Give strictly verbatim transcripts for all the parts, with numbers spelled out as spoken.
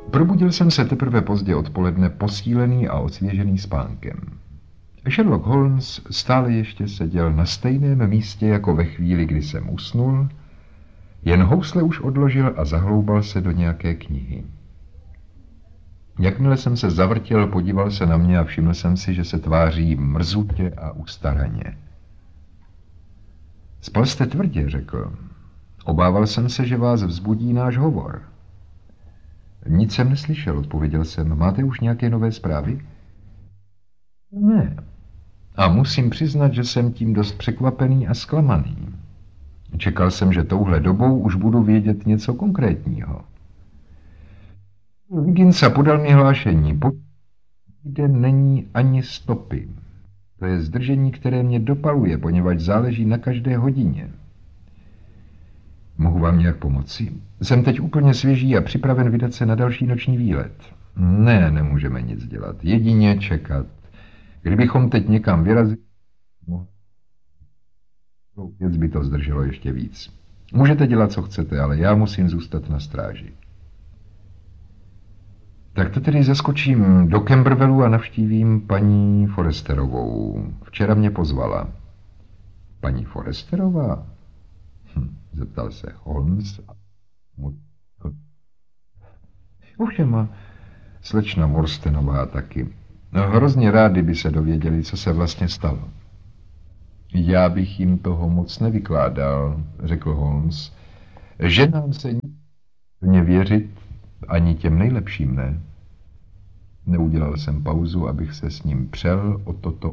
Probudil jsem se teprve pozdě odpoledne, posílený a osvěžený spánkem. Sherlock Holmes stále ještě seděl na stejném místě jako ve chvíli, kdy jsem usnul, jen housle už odložil a zahloubal se do nějaké knihy. Jakmile jsem se zavrtěl, podíval se na mě a všiml jsem si, že se tváří mrzutě a ustaraně. Spal jste tvrdě, řekl. Obával jsem se, že vás vzbudí náš hovor. Nic jsem neslyšel, odpověděl jsem. Máte už nějaké nové zprávy? Ne. A musím přiznat, že jsem tím dost překvapený a zklamaný. Čekal jsem, že touhle dobou už budu vědět něco konkrétního. Vigginsa podal mi hlášení. Po kde není ani stopy. To je zdržení, které mě dopaluje, poněvadž záleží na každé hodině. Mohu vám nějak pomoci? Jsem teď úplně svěží a připraven vydat se na další noční výlet. Ne, nemůžeme nic dělat. Jedině čekat. Kdybychom teď někam vyrazili, věc by to zdrželo ještě víc. Můžete dělat, co chcete, ale já musím zůstat na stráži. Tak to tedy zaskočím do Camberwellu a navštívím paní Forresterovou. Včera mě pozvala. Paní Forresterová? Hm, zeptal se Holmes. Ovšem a slečna Morstenová taky. No, hrozně rádi by se dověděli, co se vlastně stalo. Já bych jim toho moc nevykládal, řekl Holmes. Že nám se nic věřit, ani těm nejlepším ne. Neudělal jsem pauzu, abych se s ním přel o toto.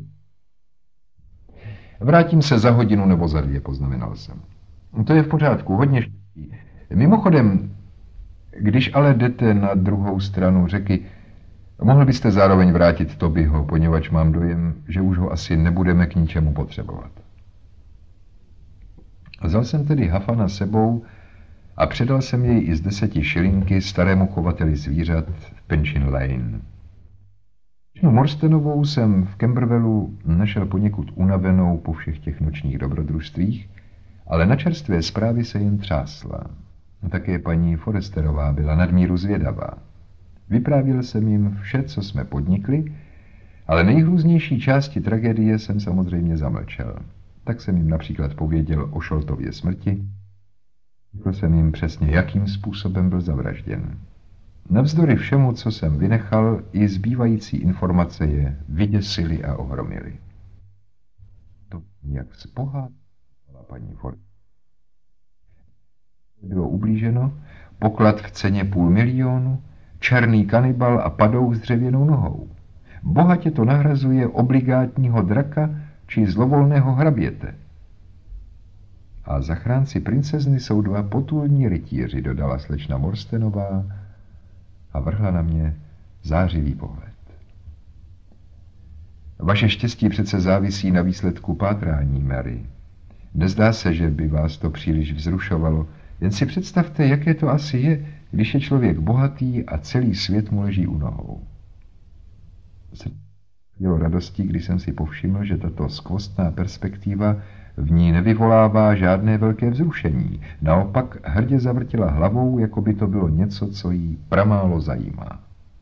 Vrátím se za hodinu nebo za dvě, poznamenal jsem. To je v pořádku, hodně štěstí. Mimochodem, když ale jdete na druhou stranu řeky, mohl byste zároveň vrátit Tobyho, poněvadž mám dojem, že už ho asi nebudeme k ničemu potřebovat. Vzal jsem tedy Hafana sebou a předal jsem jej i z deseti šilinky starému chovateli zvířat v Pinchin Lane. Morstenovou jsem v Camberwellu našel poněkud unavenou po všech těch nočních dobrodružstvích, ale na čerstvé zprávy se jen třásla. Také paní Forresterová byla nadmíru zvědavá. Vyprávěl jsem jim vše, co jsme podnikli, ale nejhrůznější části tragédie jsem samozřejmě zamlčel. Tak jsem jim například pověděl o Sholtově smrti. Řekl jsem jim přesně, jakým způsobem byl zavražděn. Navzdory všemu, co jsem vynechal, i zbývající informace je vyděsily a ohromily. To jak spohádala paní Ford. Bylo ublíženo, poklad v ceně půl milionu, černý kanibal a padouch s dřevěnou nohou. Bohatě to nahrazuje obligátního draka či zlovolného hraběte. A zachránci princezny jsou dva potulní rytíři, dodala slečna Morstenová a vrhla na mě zářivý pohled. Vaše štěstí přece závisí na výsledku pátrání, Mary. Nezdá se, že by vás to příliš vzrušovalo, jen si představte, jaké to asi je, když je člověk bohatý a celý svět mu leží u nohou. Bylo radostí, když jsem si povšiml, že tato skvostná perspektiva v ní nevyvolává žádné velké vzrušení. Naopak hrdě zavrtila hlavou, jako by to bylo něco, co jí pramálo zajímá.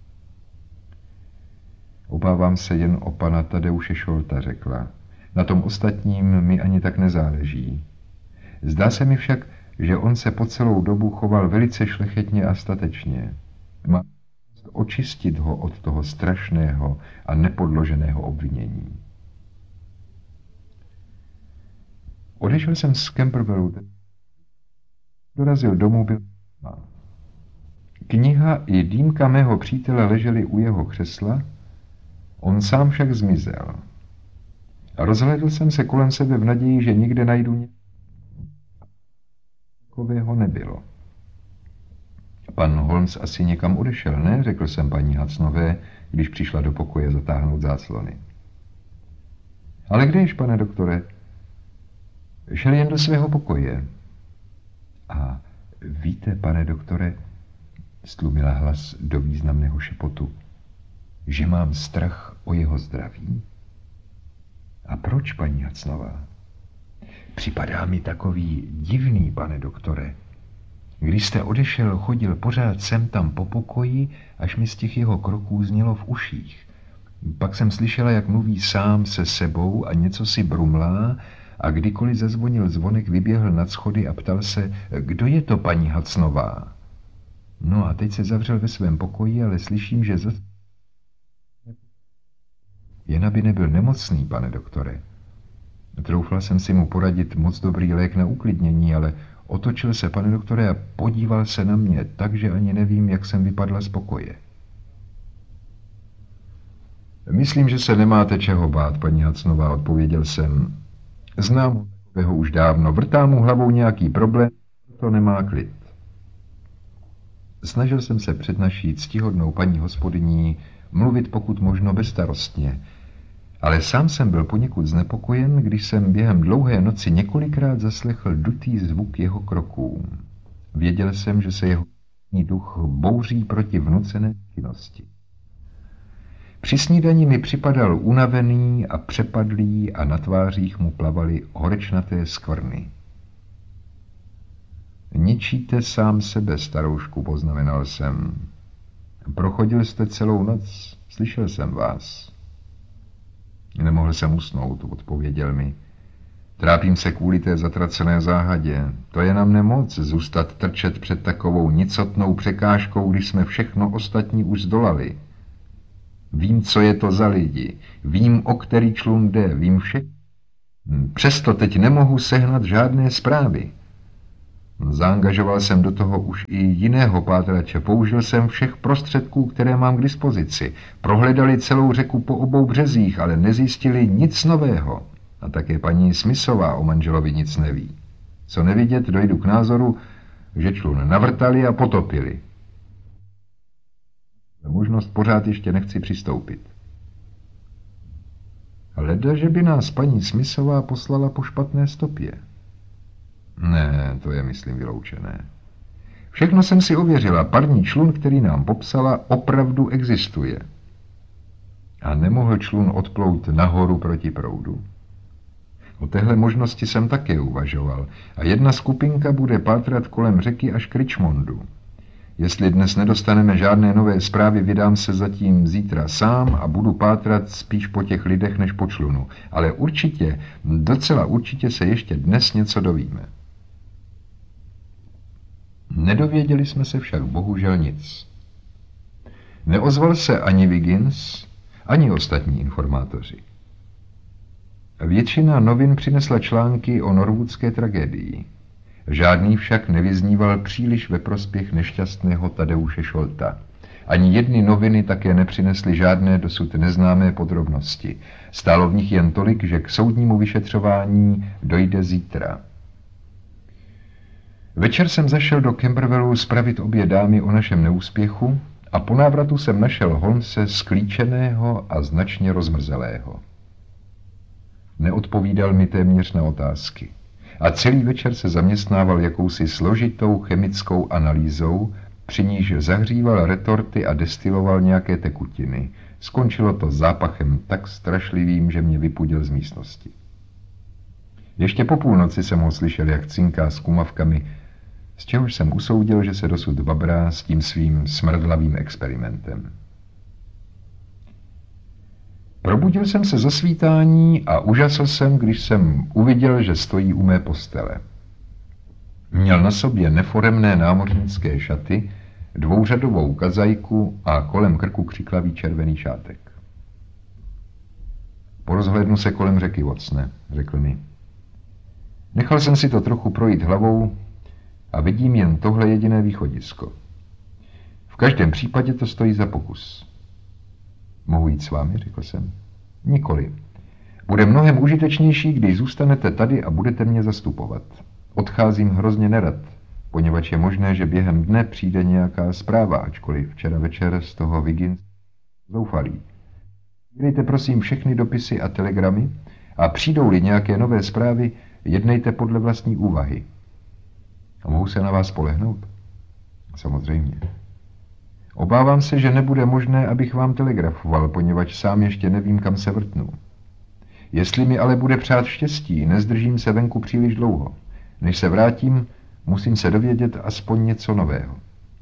Obávám se jen o pana Tadeuše Sholta, řekla. Na tom ostatním mi ani tak nezáleží. Zdá se mi však, že on se po celou dobu choval velice šlechetně a statečně. Má očistit ho od toho strašného a nepodloženého obvinění. Odešel jsem z Camberwellu. Dorazil domů, byl kniha i dýmka mého přítele ležely u jeho křesla, on sám však zmizel. Rozhlédl jsem se kolem sebe v naději, že nikde najdu něco. Takového nebylo. Pan Holmes asi někam odešel, ne? Řekl jsem paní Hudsonové, když přišla do pokoje zatáhnout záclony. Ale kdež, pane doktore? Šel jen do svého pokoje. A víte, pane doktore, stlumila hlas do významného šepotu, že mám strach o jeho zdraví? A proč, paní Hudsonová? Připadá mi takový divný, pane doktore. Když jste odešel, chodil pořád sem tam po pokoji, až mi z těch jeho kroků znělo v uších. Pak jsem slyšela, jak mluví sám se sebou a něco si brumlá, a kdykoliv zazvonil zvonek, vyběhl nad schody a ptal se, kdo je to paní Hudsonová. No a teď se zavřel ve svém pokoji, ale slyším, že zas... Jen aby nebyl nemocný, pane doktore. Troufla jsem si mu poradit moc dobrý lék na uklidnění, ale otočil se, pane doktore, a podíval se na mě, takže ani nevím, jak jsem vypadla z pokoje. Myslím, že se nemáte čeho bát, paní Hudsonová, odpověděl jsem. Znám ho už dávno, vrtá mu hlavou nějaký problém, to nemá klid. Snažil jsem se před naší ctihodnou paní hospodyní mluvit pokud možno bezstarostně, ale sám jsem byl poněkud znepokojen, když jsem během dlouhé noci několikrát zaslechl dutý zvuk jeho kroků. Věděl jsem, že se jeho duch bouří proti vnucené činnosti. Při snídani mi připadal unavený a přepadlý a na tvářích mu plavaly horečnaté skvrny. Ničíte sám sebe, staroušku, poznamenal jsem. Prochodil jste celou noc, slyšel jsem vás. Nemohl jsem usnout, odpověděl mi. Trápím se kvůli té zatracené záhadě. To je na mne moc, zůstat trčet před takovou nicotnou překážkou, když jsme všechno ostatní už zdolali. Vím, co je to za lidi, vím, o který člun jde, vím vše. Přesto teď nemohu sehnat žádné zprávy. Zaangažoval jsem do toho už i jiného pátrače, použil jsem všech prostředků, které mám k dispozici. Prohledali celou řeku po obou březích, ale nezjistili nic nového. A také paní Smithová o manželovi nic neví. Co nevidět, dojdu k názoru, že člun navrtali a potopili. Na možnost pořád ještě nechci přistoupit. Leda, že by nás paní Smithová poslala po špatné stopě. Ne, to je, myslím, vyloučené. Všechno jsem si ověřila. Parní člun, který nám popsala, opravdu existuje. A nemohl člun odplout nahoru proti proudu. O téhle možnosti jsem také uvažoval. A jedna skupinka bude pátrat kolem řeky až k Richmondu. Jestli dnes nedostaneme žádné nové zprávy, vydám se zatím zítra sám a budu pátrat spíš po těch lidech než po člunu. Ale určitě, docela určitě se ještě dnes něco dovíme. Nedověděli jsme se však bohužel nic. Neozval se ani Wiggins, ani ostatní informátoři. Většina novin přinesla články o norwoodské tragédii. Žádný však nevyzníval příliš ve prospěch nešťastného Tadeuše Šolta. Ani jedny noviny také nepřinesly žádné dosud neznámé podrobnosti. Stálo v nich jen tolik, že k soudnímu vyšetřování dojde zítra. Večer jsem zašel do Camberwellu spravit obě dámy o našem neúspěchu a po návratu jsem našel Holmese sklíčeného a značně rozmrzelého. Neodpovídal mi téměř na otázky. A celý večer se zaměstnával jakousi složitou chemickou analýzou, při níž zahříval retorty a destiloval nějaké tekutiny. Skončilo to zápachem tak strašlivým, že mě vypudil z místnosti. Ještě po půlnoci jsem ho slyšel, jak cinká s kumavkami, z čehož jsem usoudil, že se dosud babrá s tím svým smrdlavým experimentem. Probudil jsem se za svítání a užasl jsem, když jsem uviděl, že stojí u mé postele. Měl na sobě neforemné námořnické šaty, dvouřadovou kazajku a kolem krku křiklavý červený šátek. Porozhlédnu se kolem řeky, Watsone, řekl mi. Nechal jsem si to trochu projít hlavou a vidím jen tohle jediné východisko. V každém případě to stojí za pokus. Mohu jít s vámi, řekl jsem. Nikoli. Bude mnohem užitečnější, když zůstanete tady a budete mě zastupovat. Odcházím hrozně nerad, poněvadž je možné, že během dne přijde nějaká zpráva, ačkoliv včera večer z toho Wiggins zoufalý. Dejte prosím všechny dopisy a telegramy a přijdou-li nějaké nové zprávy, jednejte podle vlastní úvahy. A mohu se na vás spolehnout? Samozřejmě. Obávám se, že nebude možné, abych vám telegrafoval, poněvadž sám ještě nevím, kam se vrtnu. Jestli mi ale bude přát štěstí, nezdržím se venku příliš dlouho. Než se vrátím, Musím se dovědět aspoň něco nového.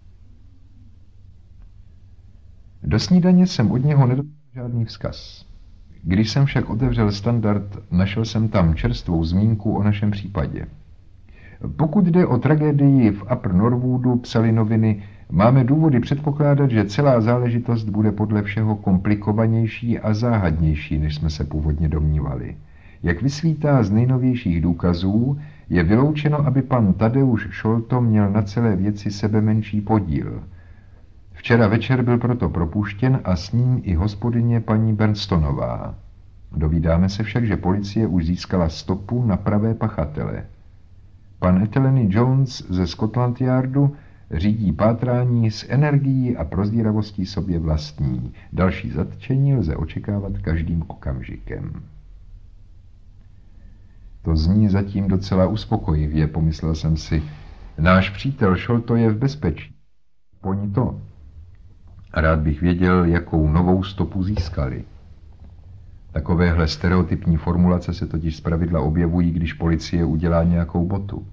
Do snídaně jsem od něho nedostal žádný vzkaz. Když jsem však otevřel Standard, našel jsem tam čerstvou zmínku o našem případě. Pokud jde o tragédii v Upper Norwoodu, psali noviny, máme důvody předpokládat, že celá záležitost bude podle všeho komplikovanější a záhadnější, než jsme se původně domnívali. Jak vysvítá z nejnovějších důkazů, je vyloučeno, aby pan Tadeusz Sholto měl na celé věci sebemenší podíl. Včera večer byl proto propuštěn a s ním i hospodyně paní Bernstonová. Dovídáme se však, že policie už získala stopu na pravé pachatele. Pan Etheleny Jones ze Scotland Yardu řídí pátrání s energií a prozíravostí sobě vlastní. Další zatčení lze očekávat každým okamžikem. To zní zatím docela uspokojivě, pomyslel jsem si. Náš přítel Sholto je v bezpečí. Poň to. A rád bych věděl, jakou novou stopu získali. Takovéhle stereotypní formulace se totiž zpravidla objevují, když policie udělá nějakou botu.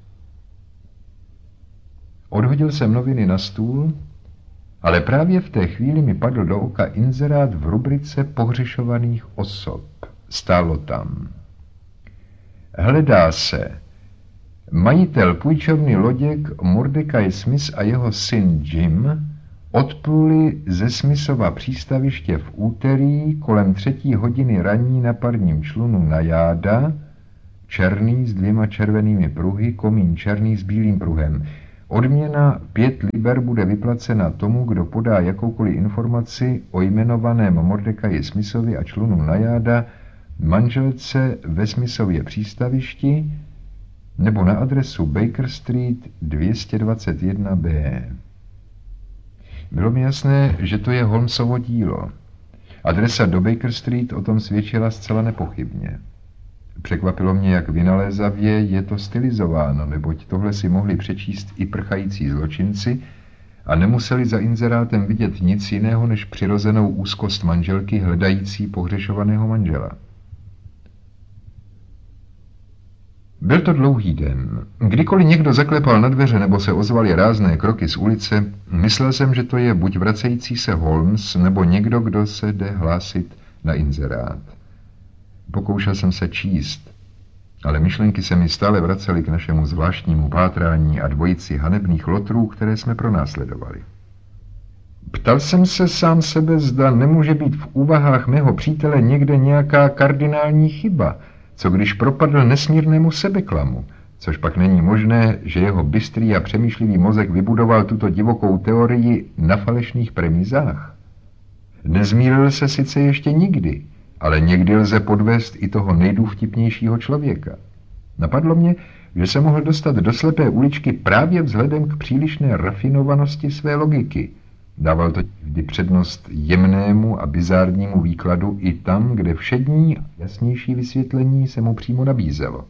Odhodil jsem noviny na stůl, ale právě v té chvíli mi padl do oka inzerát v rubrice pohřešovaných osob. Stálo tam. Hledá se majitel půjčovny loděk Mordecai Smith a jeho syn Jim odpluli ze Smithova přístaviště v úterý kolem třetí hodiny raní na parním člunu Najáda, černý s dvěma červenými pruhy, komín černý s bílým pruhem. Odměna pět liber bude vyplacena tomu, kdo podá jakoukoliv informaci o jmenovaném Mordecai Smithovi a člunu Najáda, manželce ve Smithově přístavišti nebo na adresu Baker Street dvě stě dvacet jedna bé. Bylo mi jasné, že to je Holmesovo dílo. Adresa do Baker Street o tom svědčila zcela nepochybně. Překvapilo mě, jak vynalézavě je to stylizováno, neboť tohle si mohli přečíst i prchající zločinci a nemuseli za inzerátem vidět nic jiného než přirozenou úzkost manželky hledající pohřešovaného manžela. Byl to dlouhý den. Kdykoliv někdo zaklepal na dveře nebo se ozvaly rázné kroky z ulice, myslel jsem, že to je buď vracející se Holmes, nebo někdo, kdo se jde hlásit na inzerát. Pokoušel jsem se číst, ale myšlenky se mi stále vracely k našemu zvláštnímu pátrání a dvojici hanebných lotrů, které jsme pronásledovali. Ptal jsem se sám sebe, zda nemůže být v úvahách mého přítele někde nějaká kardinální chyba, co když propadl nesmírnému sebeklamu, což pak není možné, že jeho bystrý a přemýšlivý mozek vybudoval tuto divokou teorii na falešných premizách. Nezmýlil se sice ještě nikdy, ale někdy lze podvést i toho nejdůvtipnějšího člověka. Napadlo mě, že se mohl dostat do slepé uličky právě vzhledem k přílišné rafinovanosti své logiky. Dával to vždy přednost jemnému a bizárnímu výkladu i tam, kde všední a jasnější vysvětlení se mu přímo nabízelo.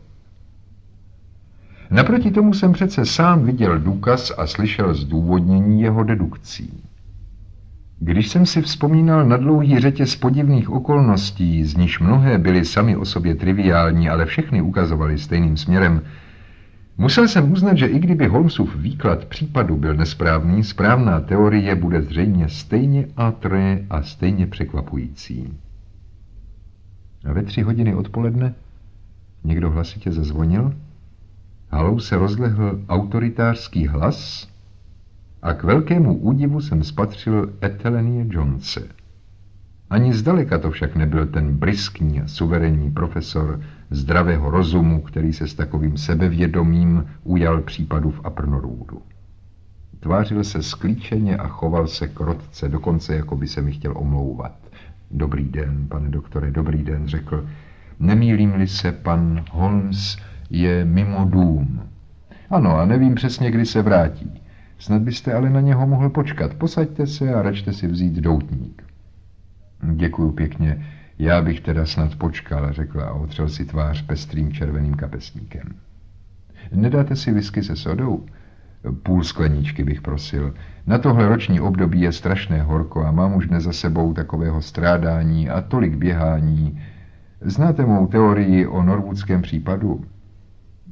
Naproti tomu jsem přece sám viděl důkaz a slyšel zdůvodnění jeho dedukcí. Když jsem si vzpomínal na dlouhý řetěz podivných okolností, z níž mnohé byly sami o sobě triviální, ale všechny ukazovaly stejným směrem, musel jsem uznat, že i kdyby Holmesův výklad případu byl nesprávný, správná teorie bude zřejmě stejně atré a stejně překvapující. A ve tři hodiny odpoledne někdo hlasitě zazvonil, halou se rozlehl autoritářský hlas a k velkému údivu jsem spatřil Ethelenie Jonese. Ani zdaleka to však nebyl ten briskní a suverénní profesor zdravého rozumu, který se s takovým sebevědomím ujal případu v Upper Norwoodu. Tvářil se sklíčeně a choval se krotce, dokonce jako by se mi chtěl omlouvat. Dobrý den, pane doktore, dobrý den, řekl. Nemýlím-li se, pan Holmes je mimo dům. Ano, a nevím přesně, kdy se vrátí. Snad byste ale na něho mohl počkat. Posaďte se a račte si vzít doutník. Děkuju pěkně. Já bych teda snad počkal, řekla a otřel si tvář pestrým červeným kapesníkem. Nedáte si whisky se sodou? Půl skleničky bych prosil. Na tohle roční období je strašné horko a mám už dnes za sebou takového strádání a tolik běhání. Znáte mou teorii o norwoodském případu?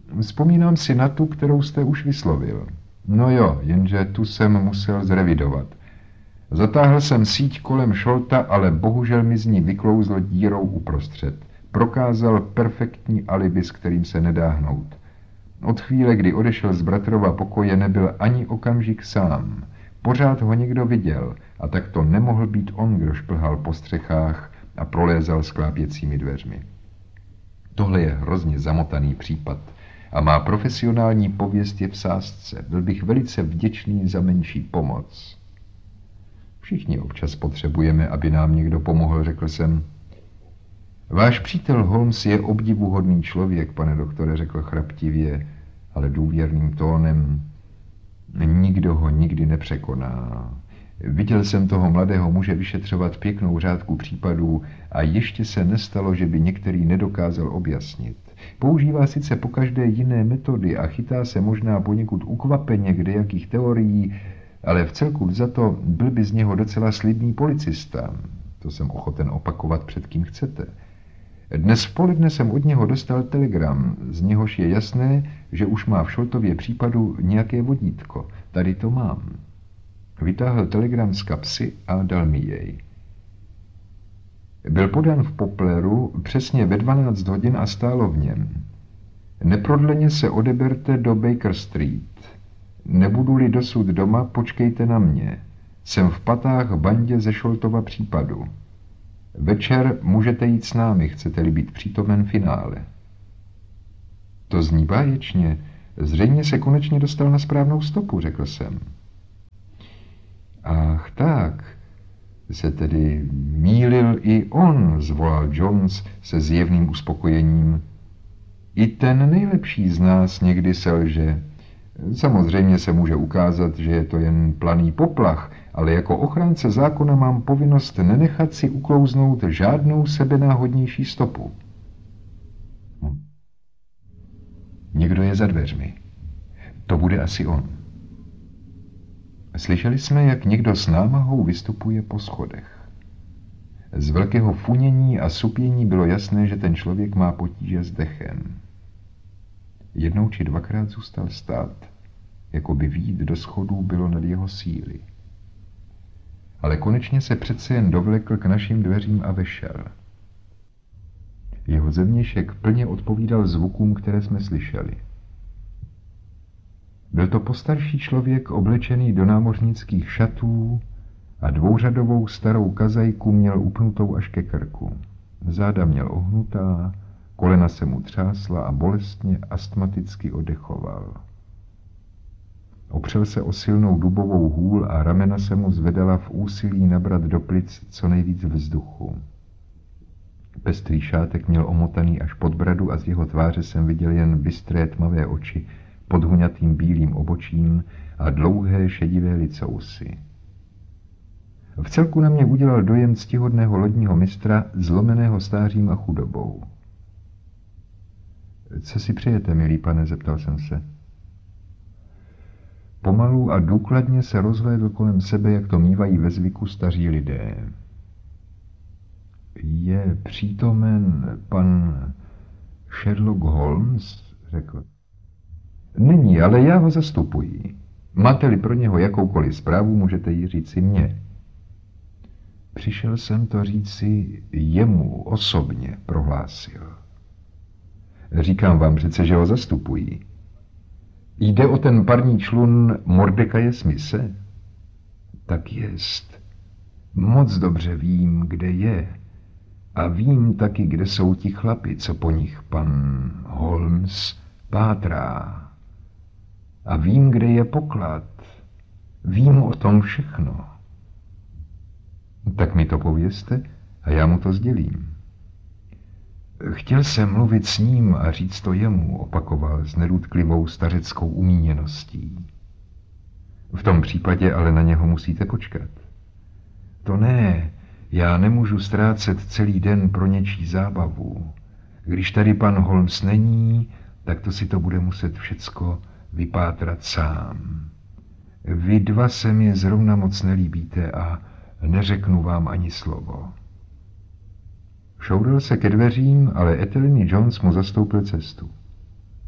Vzpomínám si na tu, kterou jste už vyslovil. No jo, jenže tu jsem musel zrevidovat. Zatáhl jsem síť kolem šolta, ale bohužel mi z ní vyklouzl dírou uprostřed. Prokázal perfektní alibi, s kterým se nedá hnout. Od chvíle, kdy odešel z bratrova pokoje, nebyl ani okamžik sám. Pořád ho někdo viděl a tak to nemohl být on, kdo šplhal po střechách a prolézal sklápěcími dveřmi. Tohle je hrozně zamotaný případ a má profesionální pověst je v sázce. Byl bych velice vděčný za menší pomoc. Všichni občas potřebujeme, aby nám někdo pomohl, řekl jsem. Váš přítel Holmes je obdivuhodný člověk, pane doktore, řekl chraptivě, ale důvěrným tónem. Nikdo ho nikdy nepřekoná. Viděl jsem toho mladého muže vyšetřovat pěknou řádku případů a ještě se nestalo, že by některý nedokázal objasnit. Používá sice pokaždé jiné metody a chytá se možná poněkud ukvapeně kdejakých teorií, ale v celku za to byl by z něho docela slibný policista. To jsem ochoten opakovat, před kým chcete. Dnes v poledne jsem od něho dostal telegram, z něhož je jasné, že už má v Šoltově případu nějaké vodítko. Tady to mám. Vytáhl telegram z kapsy a dal mi jej. Byl podán v Popleru přesně ve dvanáct hodin a stálo v něm. Neprodleně se odeberte do Baker Street. Nebudu-li dosud doma, počkejte na mě. Jsem v patách bandě ze Šoltova případu. Večer můžete jít s námi, chcete-li být přítomen finále. To zní báječně. Zřejmě se konečně dostal na správnou stopu, řekl jsem. Ach tak, se tedy mýlil i on, zvolal Jones se zjevným uspokojením. I ten nejlepší z nás někdy selže. Samozřejmě se může ukázat, že je to jen planý poplach, ale jako ochránce zákona mám povinnost nenechat si uklouznout žádnou sebenáhodnější stopu. Hm. Někdo je za dveřmi. To bude asi on. Slyšeli jsme, jak někdo s námahou vystupuje po schodech. Z velkého funění a supění bylo jasné, že ten člověk má potíže s dechem. Jednou či dvakrát zůstal stát, jako by vyjít do schodů bylo nad jeho síly. Ale konečně se přece jen dovlekl k našim dveřím a vešel. Jeho zevnějšek plně odpovídal zvukům, které jsme slyšeli. Byl to postarší člověk oblečený do námořnických šatů a dvouřadovou starou kazajku měl upnutou až ke krku. Záda měl ohnutá, kolena se mu třásla a bolestně astmaticky oddechoval. Opřel se o silnou dubovou hůl a ramena se mu zvedala v úsilí nabrat do plic co nejvíc vzduchu. Pestrý šátek měl omotaný až pod bradu a z jeho tváře jsem viděl jen bystré tmavé oči pod huňatým bílým obočím a dlouhé šedivé licousy. V celku na mě udělal dojem ctihodného lodního mistra, zlomeného stářím a chudobou. Co si přejete, milý pane, zeptal jsem se. Pomalu a důkladně se rozhlédl kolem sebe, jak to mívají ve zvyku staří lidé. Je přítomen pan Sherlock Holmes, řekl. Není, ale já ho zastupuji. Máte-li pro něho jakoukoliv zprávu, můžete ji říci mně. Přišel jsem to říci jemu osobně, prohlásil. Říkám vám přece, že ho zastupuji. Jde o ten parní člun Mordekaje Smise? Tak jest. Moc dobře vím, kde je. A vím taky, kde jsou ti chlapi, co po nich pan Holmes pátrá. A vím, kde je poklad. Vím o tom všechno. Tak mi to povězte a já mu to sdělím. Chtěl jsem mluvit s ním a říct to jemu, opakoval s nerůdklivou stařeckou umíněností. V tom případě ale na něho musíte počkat. To ne, já nemůžu ztrácet celý den pro něčí zábavu. Když tady pan Holmes není, tak to si to bude muset všecko vypátrat sám. Vy dva se mi zrovna moc nelíbíte a neřeknu vám ani slovo. Šoudil se ke dveřím, ale Etheliny Jones mu zastoupil cestu.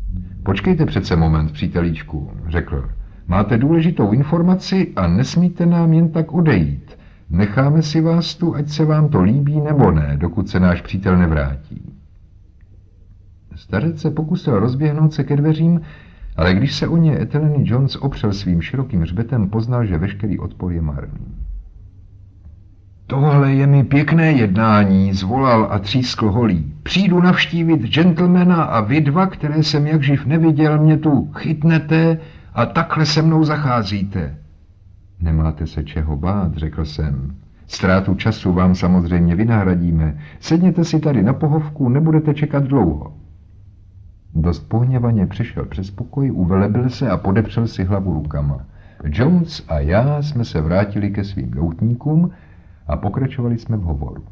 Počkejte přece moment, přítelíčku, řekl. Máte důležitou informaci a nesmíte nám jen tak odejít. Necháme si vás tu, ať se vám to líbí nebo ne, dokud se náš přítel nevrátí. Starec se pokusil rozběhnout se ke dveřím, ale když se o ně Etheleny Jones opřel svým širokým hřbetem, poznal, že veškerý odpor je marný. Tohle je mi pěkné jednání, zvolal a třískl holí. Přijdu navštívit gentlemana a vy dva, které jsem jak živ neviděl, mě tu chytnete a takhle se mnou zacházíte. Nemáte se čeho bát, řekl jsem. Ztrátu času vám samozřejmě vynahradíme. Sedněte si tady na pohovku, nebudete čekat dlouho. Dost pohněvaně přešel přes pokoj, uvelebil se a podepřel si hlavu rukama. Jones a já jsme se vrátili ke svým doutníkům a pokračovali jsme v hovoru.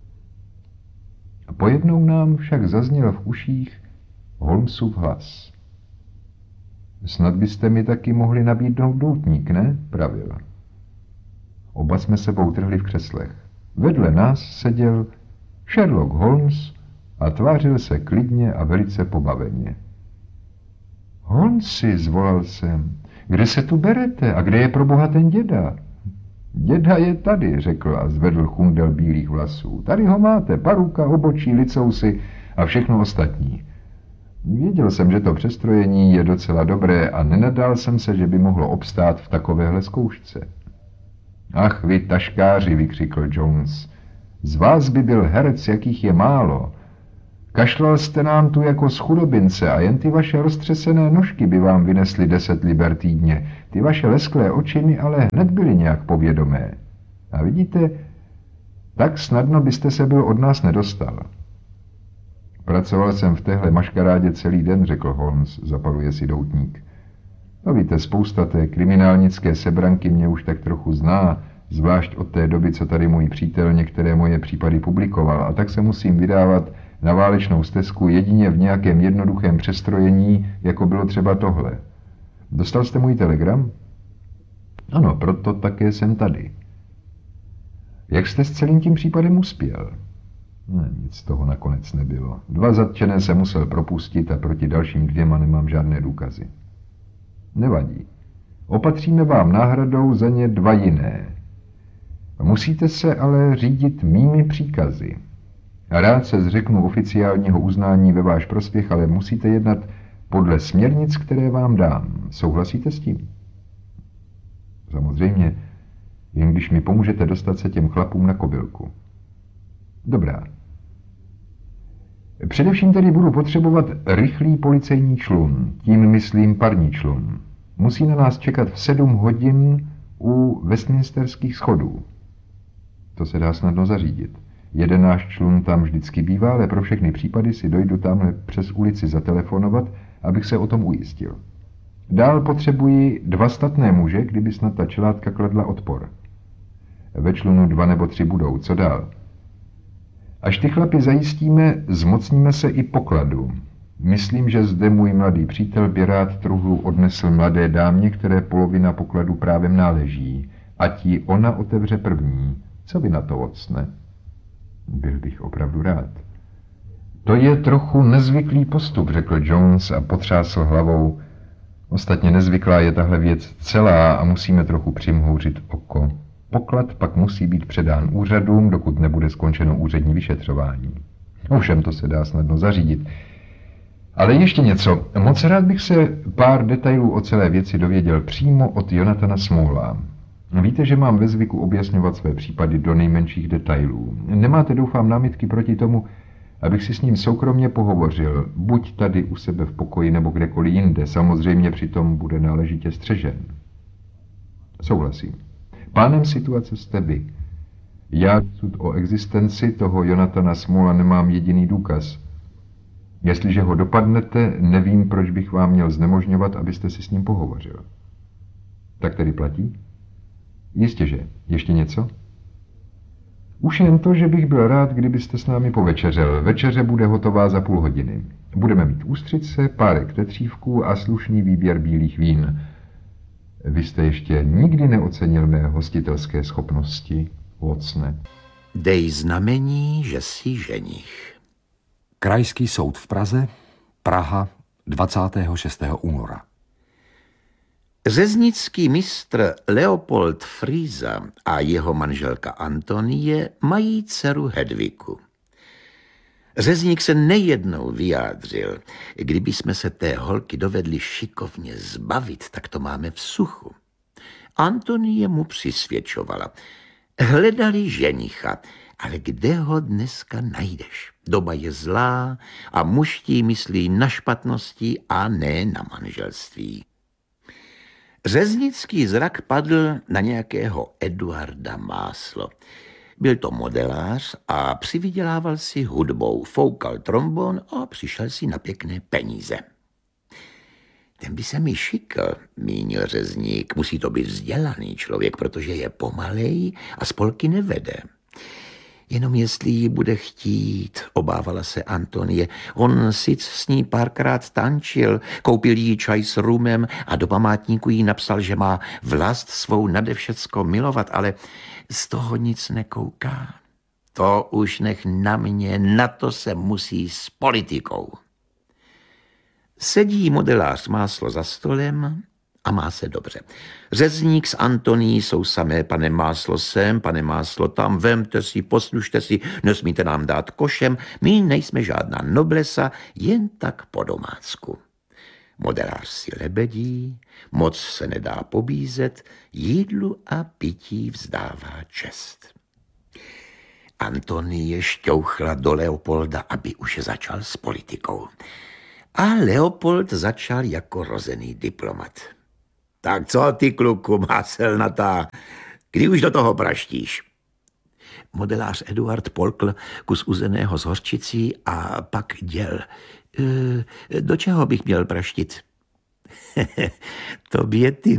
Pojednou nám však zazněl v uších Holmesův hlas. Snad byste mi taky mohli nabídnout doutník, ne? Pravil. Oba jsme sebou trhli v křeslech. Vedle nás seděl Sherlock Holmes a tvářil se klidně a velice pobaveně. Holmesi, zvolal jsem, kde se tu berete a kde je proboha ten děda? Děda je tady, řekl a zvedl chundel bílých vlasů. Tady ho máte, paruka, obočí, licousy a všechno ostatní. Věděl jsem, že to přestrojení je docela dobré a nenadal jsem se, že by mohlo obstát v takovéhle zkoušce. Ach, vy taškáři, vykřikl Jones. Z vás by byl herec, jakých je málo. Kašlal jste nám tu jako z chudobince a jen ty vaše roztřesené nožky by vám vynesly deset liber týdně. Ty vaše lesklé oči mi ale hned byly nějak povědomé. A vidíte, tak snadno byste se byl od nás nedostal. Pracoval jsem v téhle maškarádě celý den, řekl Holmes, zapaluje si doutník. No víte, spousta té kriminálnické sebranky mě už tak trochu zná, zvlášť od té doby, co tady můj přítel některé moje případy publikoval, a tak se musím vydávat na válečnou stezku jedině v nějakém jednoduchém přestrojení, jako bylo třeba tohle. Dostal jste můj telegram? Ano, proto také jsem tady. Jak jste s celým tím případem uspěl? Ne, nic z toho nakonec nebylo. Dva zatčené se musel propustit a proti dalším dvěma nemám žádné důkazy. Nevadí. Opatříme vám náhradou za ně dva jiné. Musíte se ale řídit mými příkazy. Rád se zřeknu oficiálního uznání ve váš prospěch, ale musíte jednat podle směrnic, které vám dám. Souhlasíte s tím? Samozřejmě, jen když mi pomůžete dostat se těm chlapům na kobylku. Dobrá. Především tedy budu potřebovat rychlý policejní člun, tím myslím parní člun. Musí na nás čekat v sedm hodin u westminsterských schodů. To se dá snadno zařídit. Jeden náš člun tam vždycky bývá, ale pro všechny případy si dojdu tamhle přes ulici zatelefonovat, abych se o tom ujistil. Dál potřebuji dva statné muže, kdyby snad ta čelátka kladla odpor. Ve člunu dva nebo tři budou, co dál? Až ty chlapy zajistíme, zmocníme se i pokladu. Myslím, že zde můj mladý přítel by rád truhlu odnesl mladé dámě, které polovina pokladu právem náleží. Ať ji ona otevře první. Co by na to, Watson? Byl bych opravdu rád. To je trochu nezvyklý postup, řekl Jones a potřásl hlavou. Ostatně nezvyklá je tahle věc celá a musíme trochu přimhouřit oko. Poklad pak musí být předán úřadům, dokud nebude skončeno úřední vyšetřování. Ovšem to se dá snadno zařídit. Ale ještě něco. Moc rád bych se pár detailů o celé věci dověděl přímo od Jonathana Smaula. Víte, že mám ve zvyku objasňovat své případy do nejmenších detailů. Nemáte, doufám, námitky proti tomu, abych si s ním soukromně pohovořil, buď tady u sebe v pokoji nebo kdekoliv jinde. Samozřejmě přitom bude náležitě střežen. Souhlasím. Pánem situace jste vy. Já o existenci toho Jonathana Smaula nemám jediný důkaz. Jestliže ho dopadnete, nevím, proč bych vám měl znemožňovat, abyste si s ním pohovořil. Tak tedy platí? Jistěže. Ještě něco? Už jen to, že bych byl rád, kdybyste s námi povečeřel. Večeře bude hotová za půl hodiny. Budeme mít ústřice, párek tetřívků a slušný výběr bílých vín. Vy jste ještě nikdy neocenil mé hostitelské schopnosti, Watsone. Dej znamení, že jsi ženich. Krajský soud v Praze, Praha, dvacátého šestého února. Řeznický mistr Leopold Frýza a jeho manželka Antonie mají dceru Hedviku. Řezník se nejednou vyjádřil, kdyby jsme se té holky dovedli šikovně zbavit, tak to máme v suchu. Antonie mu přisvědčovala. Hledali ženicha, ale kde ho dneska najdeš? Doba je zlá a mužtí myslí na špatnosti a ne na manželství. Řeznický zrak padl na nějakého Eduarda Máslo. Byl to modelář a přivydělával si hudbou, foukal trombon a přišel si na pěkné peníze. Ten by se mi šikl, mínil řezník. Musí to být vzdělaný člověk, protože je pomalej a spolky nevede. Jenom jestli ji bude chtít, obávala se Antonie. On sic s ní párkrát tančil, koupil jí čaj s rumem a do památníku jí napsal, že má vlast svou nade všecko milovat, ale z toho nic nekouká. To už nech na mě, na to se musí s politikou. Sedí modelář Máslo za stolem a má se dobře. Řezník s Antonií jsou samé, pane Máslo sem, pane Máslo tam, vemte si, poslušte si, nesmíte nám dát košem, my nejsme žádná noblesa, jen tak po domácku. Modelář si lebedí, moc se nedá pobízet, jídlu a pití vzdává čest. Antonie šťouchla do Leopolda, aby už začal s politikou. A Leopold začal jako rozený diplomat. Tak co ty, kluku, máselnatá, kdy už do toho praštíš? Modelář Eduard polkl kus uzeného z hořčicí a pak děl. E, do čeho bych měl praštit? Tobě ty